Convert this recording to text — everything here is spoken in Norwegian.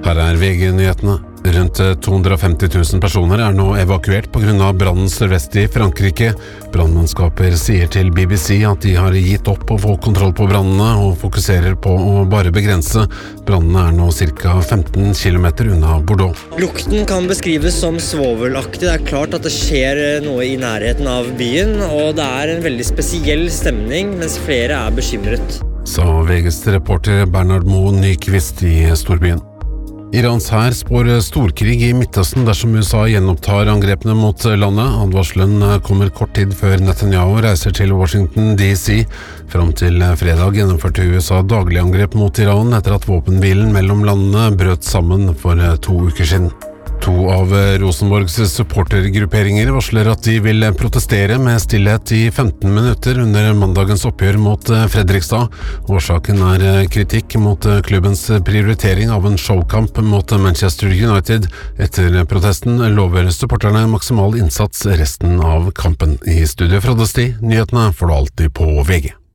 Her VG-nyhetene. Rundt 250 000 personer nå evakuert på grunn av brannen sørvest I Frankrike. Brannmannskaper sier til BBC at de har gitt opp å få kontroll på brannene og fokuserer på å bare begrense. Brannene nå ca. 15 kilometer unna Bordeaux. Lukten kan beskrives som svovelaktig. Det klart at det skjer noe I nærheten av byen, og det en veldig spesiell stemning, mens flere bekymret. Sa VGs reporter Bernard Moe Nyqvist I storbyen. Irans hær spår storkrig I Midtøsten dersom USA gjenopptar angrepene mot landet. Advarselen kommer kort tid før Netanyahu reiser til Washington DC. Fram til fredag gjennomførte USA daglig angrep mot Iran etter at våpenhvilen mellom landene brøt sammen for 2 uker siden. 2 av Rosenborgs supportergrupperinger varsler at de vil protestere med stillhet I 15 minutter under mandagens oppgjør mot Fredrikstad. Årsaken kritikk mot klubbens prioritering av en showkamp mot Manchester United. Etter protesten lover supporterne maksimal innsats resten av kampen. I studio fra Desti, nyhetene får du alltid på VG.